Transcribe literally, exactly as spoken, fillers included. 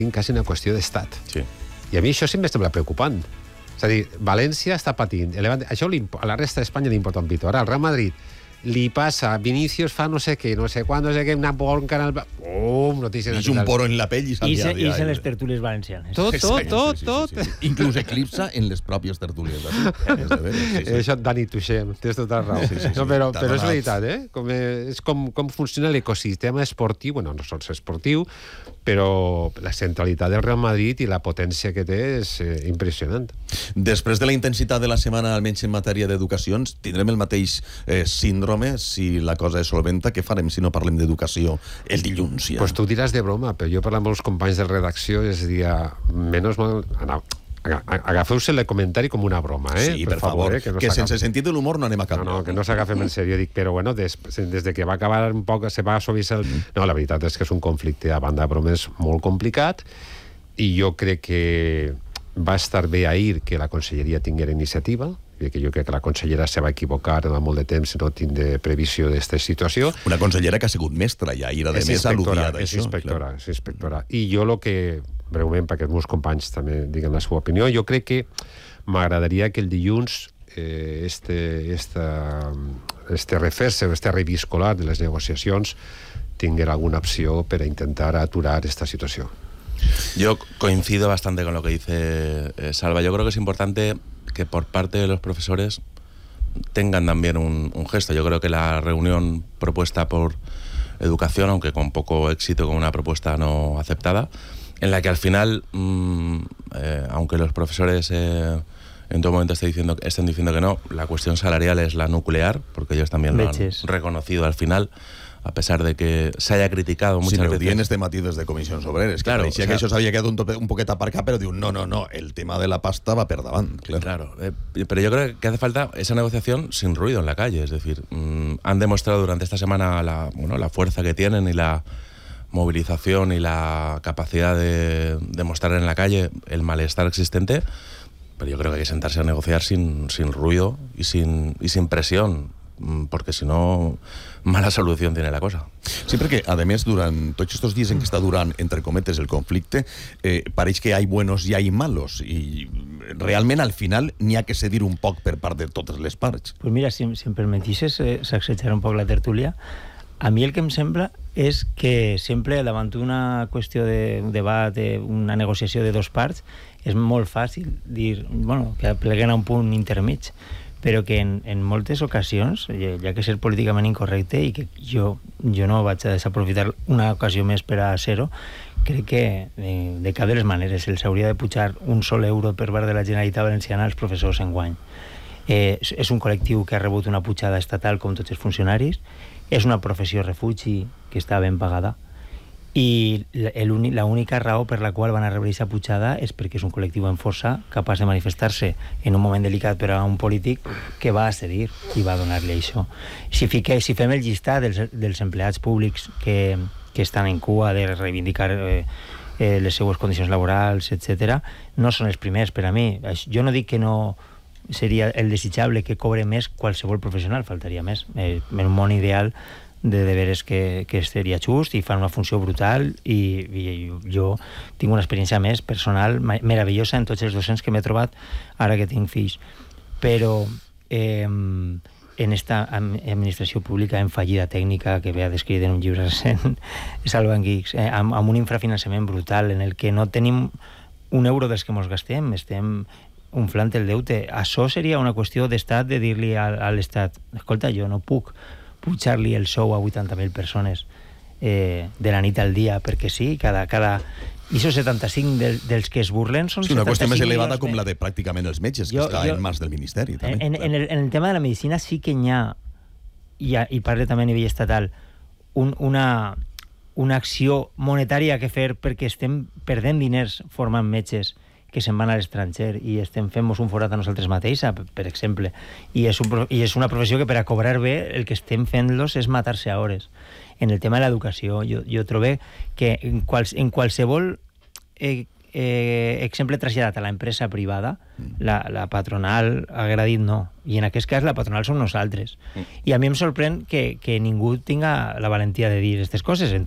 quasi una qüestió d'estat. Sí. I a mi això sí em sembla preocupant. És a dir, València està patint. Això a la resta d'Espanya li importa un pito. Ara, al Real Madrid li passa, Vinícius fa no sé què, no sé quan, no sé què, una bronca en el... Bum, notícies... És un poro en la pell i I se, i se les tertúlies valencianes. Tot, tot, tot, sí, sí, tot. sí, sí, sí. Inclús eclipsa en les pròpies tertúlies. Sí, sí, sí. Això et Dani Touché, tens tota la raó. Sí, sí, sí. No, però, però és veritat, eh? Com, és com, com funciona l'ecosistema esportiu, bueno, no sols esportiu, però la centralitat del Real Madrid i la potència que té és eh, impressionant. Després de la intensitat de la setmana, almenys en matèria d'educacions, tindrem el mateix eh, síndrome si la cosa és solventa. Què farem si no parlem d'educació el dilluns? Ja? Pues tu diràs de broma, però jo parlant amb els companys de redacció és dir, menys mal... Agafeu-se el comentari com una broma, eh? Sí, per, per favor, favor eh? que, no que sense sentit de l'humor no anem a cap. No, no, que no s'agafem en sèrio. Dic, però bueno, des, des de que va acabar un poc, se va suavitzar el... Mm. No, la veritat és que és un conflicte a banda de bromes molt complicat i jo crec que va estar bé ahir que la conselleria tinguera iniciativa, que jo crec que la consellera se va equivocar durant molt de temps i no tindre previsió d'aquesta situació. Una consellera que ha sigut mestra ja, i a més al·ludia d'això. És inspectora, és inspectora. I jo el que... breument, perquè els meus companys també diguen la seva opinió, jo crec que m'agradaria que el dilluns eh, este, esta, este refer-se, este reviscolar de les negociacions tinguera alguna opció per a intentar aturar esta situació. Yo coincido bastante con lo que dice eh, Salva. Yo creo que es importante que por parte de los profesores tengan también un, un gesto. Yo creo que la reunión propuesta por Educación, aunque con poco éxito, con una propuesta no aceptada, en la que al final, mmm, eh, aunque los profesores eh, en todo momento estén diciendo, estén diciendo que no, la cuestión salarial es la nuclear, porque ellos también lo Leches. han reconocido al final, a pesar de que se haya criticado muchas sí, veces. Sí, però este matí des de Comissions Obreres, que claro, parecía o sea, que això s'havia quedat un, un poquet aparcat, però diu, no, no, no, el tema de la pasta va per davant. Claro, claro eh, pero yo creo que hace falta esa negociación sin ruido en la calle, es decir, mmm, han demostrado durante esta semana la, bueno, la fuerza que tienen y la movilización y la capacidad de demostrar en la calle el malestar existente, pero yo creo que hay que sentarse a negociar sin, sin ruido y sin, y sin presión, porque si no, mala solución tiene la cosa. Sí, perquè, a més, durant tots aquests dies en què està durant, entre cometes, el conflicte, eh, pareix que hi ha buenos i hi ha malos, i realment, al final, n'hi ha que cedir un poc per part de totes les parts. Pues mira, si, si em permetisses eh, sacsejar un poc la tertúlia, a mi el que em sembla és que sempre davant d'una qüestió de debat, de una negociació de dos parts, és molt fàcil dir, bueno, que pleguen a un punt intermig, però que en, en moltes ocasions hi ha que ser políticament incorrecte i que jo, jo no vaig a desaprofitar una ocasió més per a ser-ho. Crec que de, de cap de les maneres els hauria de pujar un sol euro per part de la Generalitat Valenciana als professors enguany. Eh, és un col·lectiu que ha rebut una pujada estatal com tots els funcionaris, és una professió refugi que està ben pagada i l'única raó per la qual van a rebre aquesta pujada és perquè és un col·lectiu en força capaç de manifestar-se en un moment delicat per a un polític que va accedir i va donar-li això. Si, fique, si fem el llistat dels, dels empleats públics que, que estan en cua de reivindicar eh, eh, les seues condicions laborals, etcètera, no són els primers per a mi. Jo no dic que no seria el desitjable que cobre més qualsevol professional, faltaria més. Eh, en un món ideal de deberes que, que seria just i fan una funció brutal i, i jo tinc una experiència més personal meravellosa en tots els docents que m'he trobat ara que tinc fills, però eh, en esta administració pública en fallida tècnica que ve a descriure en un llibre recent Salva Guix, eh, amb, amb un infrafinançament brutal en el que no tenim un euro dels que mos gastem, estem inflant el deute. Això seria una qüestió d'estat, de dir-li a, a l'estat, escolta, jo no puc pujar-li el sou a vuitanta mil persones eh, de la nit al dia, perquè sí, cada... cada... I això setanta-cinc del, dels que es burlen són sí, una qüestió més elevada de... com la de pràcticament els metges, que jo, està jo, en mans del Ministeri. També, en, en, el, en el tema de la medicina sí que hi ha, i, ha, i parle també a nivell estatal, un, una, una acció monetària que fer perquè estem perdent diners formant metges que se'n van a l'estranger i estem fent-nos un forat a nosaltres mateixa, per exemple. I és, un, I és una professió que per a cobrar bé el que estem fent-los és matar-se a hores. En el tema de l'educació, jo, jo trobo que en, quals, en qualsevol eh, eh, exemple traslladat a l'empresa privada, mm. la, la patronal ha agradit no. I en aquest cas la patronal som nosaltres. Mm. I a mi em sorprèn que, que ningú tinga la valentia de dir aquestes coses.